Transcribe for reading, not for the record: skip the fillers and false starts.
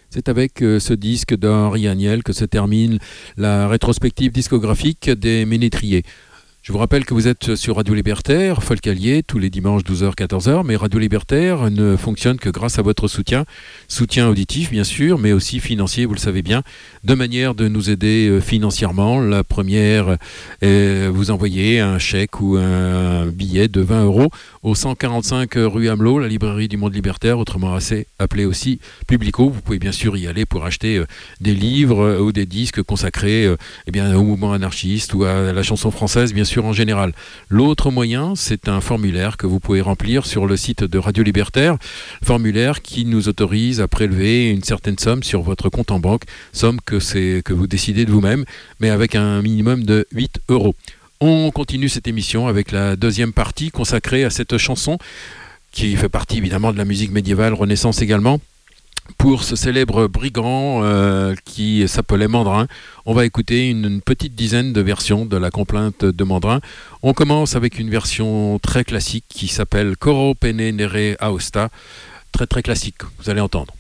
C'est avec ce disque d'Henri Agnel que se termine la rétrospective discographique des Ménétriers. Je vous rappelle que vous êtes sur Radio Libertaire, Folk Allier, tous les dimanches 12h-14h, mais Radio Libertaire ne fonctionne que grâce à votre soutien auditif bien sûr, mais aussi financier, vous le savez bien, deux manières de nous aider financièrement. La première, vous envoyez un chèque ou un billet de 20 € au 145 rue Amelot, la librairie du Monde Libertaire, autrement appelée aussi Publico. Vous pouvez bien sûr y aller pour acheter des livres ou des disques consacrés au mouvement anarchiste ou à la chanson française, bien sûr en général. L'autre moyen, c'est un formulaire que vous pouvez remplir sur le site de Radio Libertaire, formulaire qui nous autorise à prélever une certaine somme sur votre compte en banque, somme que vous décidez de vous-même, mais avec un minimum de 8 €. On continue cette émission avec la deuxième partie consacrée à cette chanson qui fait partie évidemment de la musique médiévale, Renaissance également. Pour ce célèbre brigand qui s'appelait Mandrin, on va écouter une petite dizaine de versions de la complainte de Mandrin. On commence avec une version très classique qui s'appelle Coro Pene Nere Aosta, très très classique, vous allez entendre.